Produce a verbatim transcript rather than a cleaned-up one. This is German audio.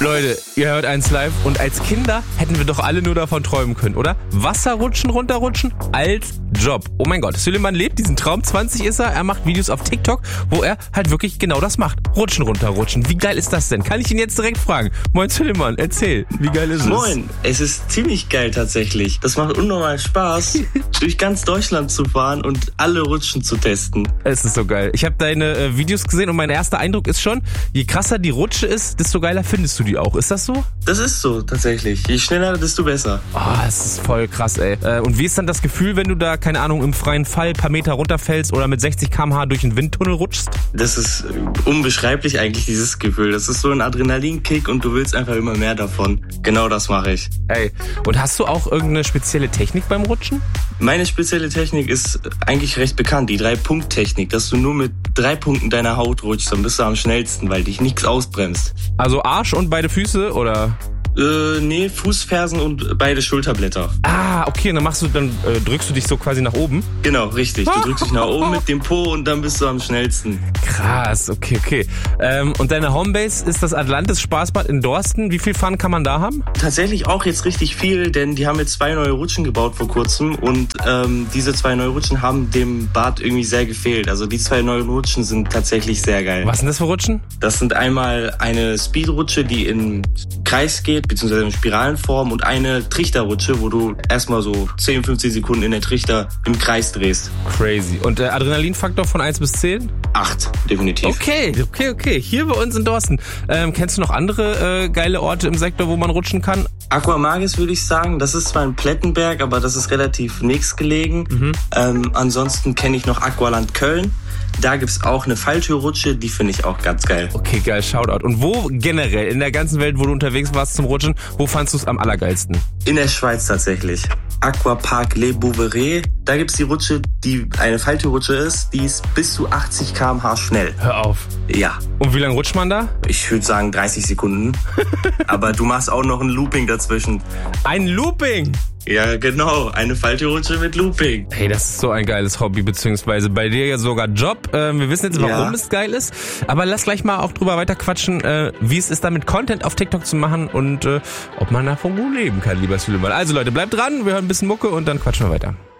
Leute, ihr hört eins live und als Kinder hätten wir doch alle nur davon träumen können, oder? Wasserrutschen, runterrutschen als Job. Oh mein Gott, Süleyman lebt diesen Traum. zwanzig ist er, er macht Videos auf TikTok, wo er halt wirklich genau das macht. Rutschen, runterrutschen. Wie geil ist das denn? Kann ich ihn jetzt direkt fragen? Moin Süleyman, erzähl, wie geil ist es? Moin, es ist ziemlich geil tatsächlich. Das macht unnormal Spaß, durch ganz Deutschland zu fahren und alle Rutschen zu testen. Es ist so geil. Ich habe deine äh, Videos gesehen und mein erster Eindruck ist schon, je krasser die Rutsche ist, desto geiler findest du die auch. Ist das so? Das ist so tatsächlich. Je schneller, desto besser. Oh, es ist voll krass, ey. Äh, und wie ist dann das Gefühl, wenn du da, keine Ahnung, im freien Fall ein paar Meter runterfällst oder mit sechzig Kilometer pro Stunde durch einen Windtunnel rutschst? Das ist unbeschreiblich eigentlich, dieses Gefühl. Das ist so ein Adrenalinkick und du willst einfach immer mehr davon. Genau das mache ich. Ey, und hast du auch irgendeine spezielle Technik beim Rutschen? Meine spezielle Technik ist eigentlich recht bekannt, die Drei-Punkt-Technik, dass du nur mit drei Punkten deiner Haut rutschst, dann bist du am schnellsten, weil dich nichts ausbremst. Also Arsch und beide Füße, oder? Äh, nee, Fußfersen und beide Schulterblätter. Ah, okay, und dann machst du, dann äh, drückst du dich so quasi nach oben? Genau, richtig. Du drückst dich nach oben mit dem Po und dann bist du am schnellsten. Krass, okay, okay. Ähm, und deine Homebase ist das Atlantis Spaßbad in Dorsten. Wie viel Fun kann man da haben? Tatsächlich auch jetzt richtig viel, denn die haben jetzt zwei neue Rutschen gebaut vor kurzem und ähm, diese zwei neue Rutschen haben dem Bad irgendwie sehr gefehlt. Also die zwei neuen Rutschen sind tatsächlich sehr geil. Was sind das für Rutschen? Das sind einmal eine Speedrutsche, die in Kreis geht, beziehungsweise in Spiralenform, und eine Trichterrutsche, wo du erstmal so zehn, fünfzehn Sekunden in der Trichter im Kreis drehst. Crazy. Und der Adrenalinfaktor von eins bis zehn? acht, definitiv. Okay, okay, okay. Hier bei uns in Dorsten. Ähm, kennst du noch andere äh, geile Orte im Sektor, wo man rutschen kann? Aquamagis würde ich sagen, das ist zwar in Plettenberg, aber das ist relativ nächstgelegen. Mhm. Ähm, ansonsten kenne ich noch Aqualand Köln. Da gibt's auch eine Falltürrutsche, die finde ich auch ganz geil. Okay, geil, Shoutout. Und wo generell in der ganzen Welt, wo du unterwegs warst zum Rutschen, wo fandst du es am allergeilsten? In der Schweiz tatsächlich. Aquapark Les Bouveries. Da gibt's die Rutsche, die eine Falltürrutsche ist, die ist bis zu achtzig Kilometer pro Stunde schnell. Hör auf. Ja. Und wie lange rutscht man da? Ich würde sagen dreißig Sekunden. Aber du machst auch noch ein Looping dazwischen. Ein Looping? Ja, genau. Eine Falltürrutsche mit Looping. Hey, das ist so ein geiles Hobby, beziehungsweise bei dir ja sogar Job. Ähm, wir wissen jetzt, warum ja. es geil ist. Aber lass gleich mal auch drüber weiter quatschen, äh, wie es ist, damit Content auf TikTok zu machen und äh, ob man davon gut leben kann, lieber Süleyman. Also Leute, bleibt dran, wir hören ein bisschen Mucke und dann quatschen wir weiter.